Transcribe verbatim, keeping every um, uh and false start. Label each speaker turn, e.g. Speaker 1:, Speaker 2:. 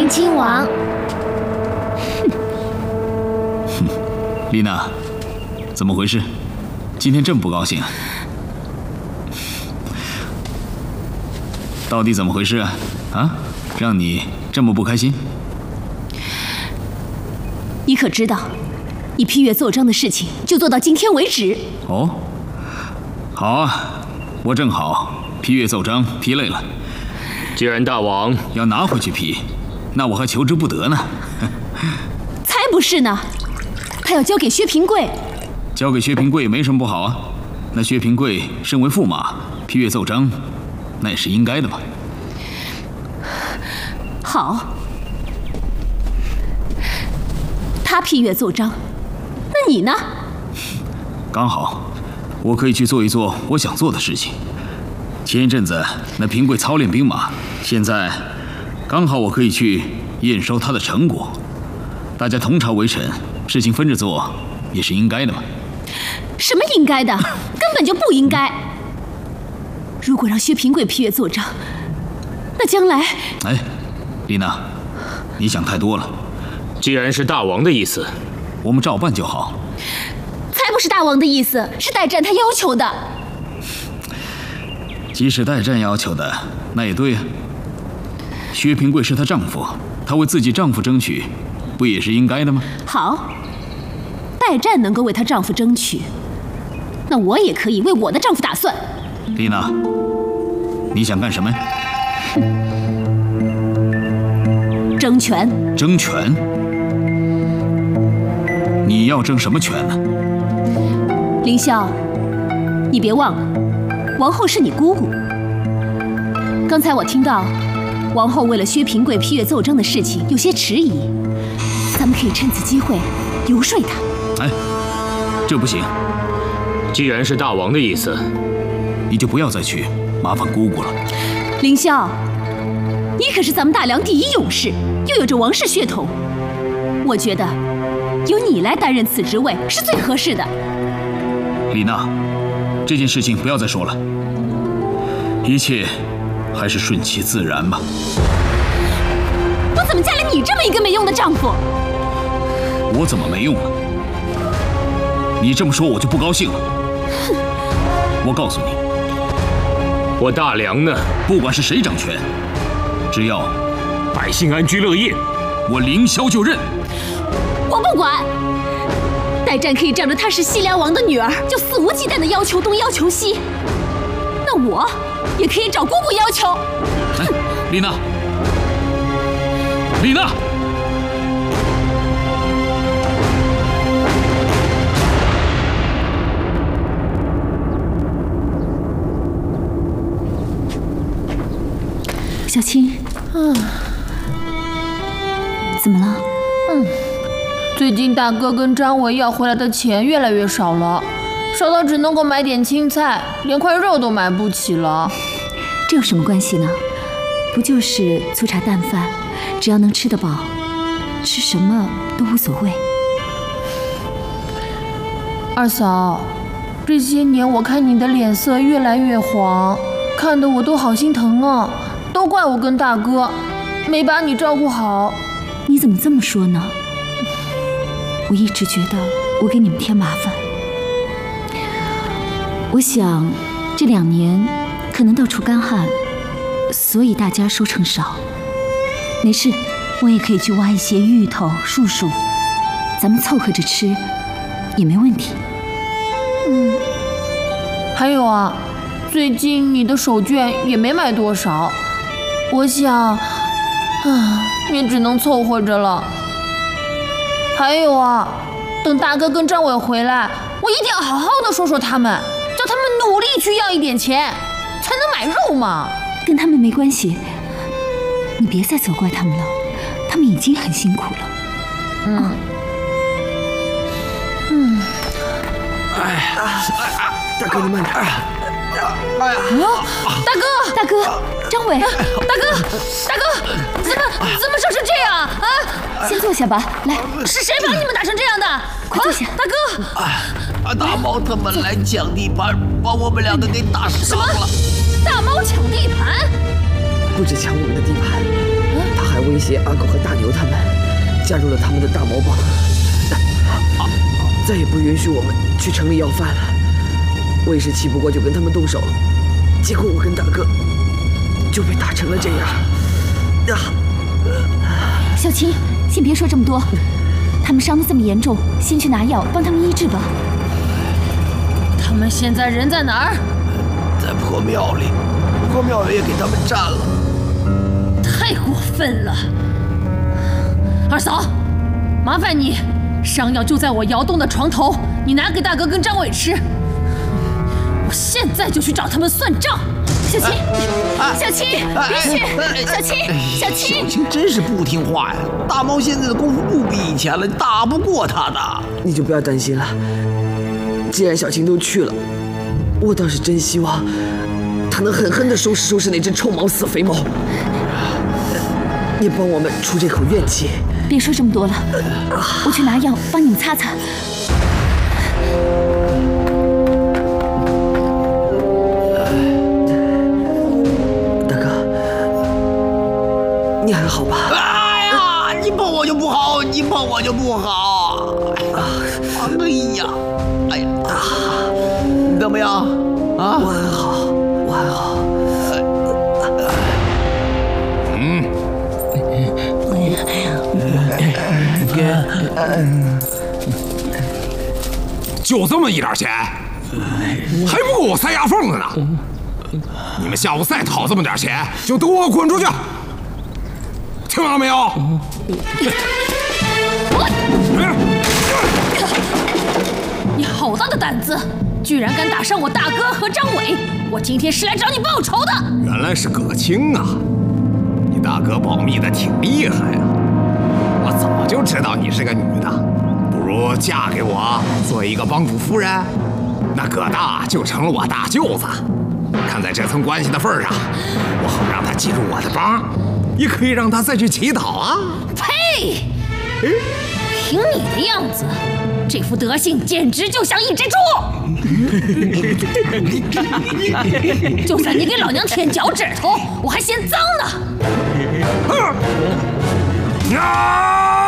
Speaker 1: 迎亲王。
Speaker 2: 哼，丽娜，怎么回事？今天这么不高兴啊？到底怎么回事啊？啊，让你这么不开心？
Speaker 3: 你可知道，你批阅奏章的事情就做到今天为止。
Speaker 2: 哦，好啊，我正好批阅奏章批累了。
Speaker 4: 既然大王
Speaker 2: 要拿回去批，那我还求之不得呢。
Speaker 3: 才不是呢，他要交给薛平贵。
Speaker 2: 交给薛平贵没什么不好啊。那薛平贵身为驸马，批阅奏章，那也是应该的吧？
Speaker 3: 好，他批阅奏章，那你呢？
Speaker 2: 刚好，我可以去做一做我想做的事情。前一阵子那平贵操练兵马，现在刚好我可以去验收他的成果。大家同朝为臣，事情分着做也是应该的嘛。
Speaker 3: 什么应该的？根本就不应该。如果让薛平贵批阅奏章，那将来……
Speaker 2: 哎，丽娜，你想太多了。
Speaker 4: 既然是大王的意思，
Speaker 2: 我们照办就好。
Speaker 3: 才不是大王的意思，是代战他要求的。
Speaker 2: 即使代战要求的，那也对呀、啊。薛平贵是她丈夫，她为自己丈夫争取，不也是应该的吗？
Speaker 3: 好，代战能够为她丈夫争取，那我也可以为我的丈夫打算。
Speaker 2: 丽娜，你想干什么呀？
Speaker 3: 争权。
Speaker 2: 争权？你要争什么权呢？
Speaker 3: 凌霄，你别忘了。王后是你姑姑。刚才我听到，王后为了薛平贵批阅奏章的事情有些迟疑，咱们可以趁此机会游说她。
Speaker 2: 哎，这不行。
Speaker 4: 既然是大王的意思，
Speaker 2: 你就不要再去麻烦姑姑了。
Speaker 3: 凌霄，你可是咱们大梁第一勇士，又有着王室血统，我觉得由你来担任此职位是最合适的。
Speaker 2: 丽娜，这件事情不要再说了，一切还是顺其自然吧。
Speaker 3: 我怎么嫁了你这么一个没用的丈夫？
Speaker 2: 我怎么没用了？你这么说我就不高兴了。我告诉你，
Speaker 4: 我大梁呢，
Speaker 2: 不管是谁掌权，只要
Speaker 4: 百姓安居乐业，
Speaker 2: 我凌霄就认。
Speaker 3: 我不管。代战可以仗着她是西凉王的女儿，就肆无忌惮的要求东要求西，那我也可以找姑姑要求。
Speaker 2: 哎，丽娜，丽娜，
Speaker 3: 小青，嗯，怎么了？
Speaker 5: 嗯。最近大哥跟张伟要回来的钱越来越少了，少到只能够买点青菜，连块肉都买不起了。
Speaker 3: 这有什么关系呢？不就是粗茶淡饭，只要能吃得饱，吃什么都无所谓。
Speaker 5: 二嫂，这些年我看你的脸色越来越黄，看得我都好心疼啊！都怪我跟大哥没把你照顾好。
Speaker 3: 你怎么这么说呢？我一直觉得我给你们添麻烦。我想这两年可能到处干旱，所以大家收成少。没事，我也可以去挖一些芋头、树薯，咱们凑合着吃也没问题。
Speaker 5: 嗯，还有啊，最近你的手绢也没买多少，我想，啊，也只能凑合着了。还有啊，等大哥跟张伟回来，我一定要好好的说说他们，叫他们努力去要一点钱，才能买肉嘛。
Speaker 3: 跟他们没关系，你别再责怪他们了，他们已经很辛苦了。
Speaker 5: 嗯。嗯。
Speaker 6: 哎呀，大哥你慢点。哎呀，
Speaker 5: 大哥，
Speaker 3: 大哥，张伟，
Speaker 5: 大哥，大哥，怎么怎么烧成这样啊？
Speaker 3: 先坐下吧，来，
Speaker 5: 是谁把你们打成这样的？
Speaker 3: 快坐下，
Speaker 5: 大哥。
Speaker 6: 哎，大猫他们来抢地盘，把我们两个给打伤了。
Speaker 5: 大猫抢地盘？
Speaker 6: 不止抢我们的地盘，他还威胁阿狗和大牛他们，加入了他们的大毛帮，再也不允许我们去城里要饭了。我也是气不过就跟他们动手了，结果我跟大哥就被打成了这样。啊！
Speaker 3: 小青，先别说这么多，他们伤得这么严重，先去拿药帮他们医治吧。
Speaker 5: 他们现在人在哪儿？
Speaker 6: 在破庙里，破庙也给他们占了。
Speaker 5: 太过分了！二嫂，麻烦你，伤药就在我窑洞的床头，你拿给大哥跟张伟吃。我现在就去找他们算账。
Speaker 3: 小青，小青，别去！小青，小青，
Speaker 1: 小青真是不听话呀！大猫现在的功夫不比以前了，打不过他的。
Speaker 6: 你就不要担心了，既然小青都去了，我倒是真希望他能狠狠地收拾收拾那只臭毛死肥猫，也帮我们出这口怨气。
Speaker 3: 别说这么多了，我去拿药帮你们擦擦。
Speaker 6: 大哥，你还好吧？
Speaker 1: 哎呀，你碰我就不好，你碰我就不好。哎呀，哎呀，你怎么样？啊？
Speaker 6: 我还好，我还好。
Speaker 7: 就这么一点钱，还不够我塞牙缝的呢。你们下午再讨这么点钱，就都给我滚出去！听到没有？
Speaker 5: 你好大的胆子，居然敢打伤我大哥和张伟！我今天是来找你报仇的。
Speaker 7: 原来是葛青啊！你大哥保密的挺厉害呀、啊，我早就知道你是个女的，不如嫁给我做一个帮主夫人，那葛大就成了我大舅子。看在这层关系的份上，我好让他记住我的帮，也可以让他再去乞讨啊。
Speaker 5: 呸！凭你的样子，这副德行简直就像一只猪！就算你给老娘舔脚趾头，我还嫌脏呢！
Speaker 7: 啊！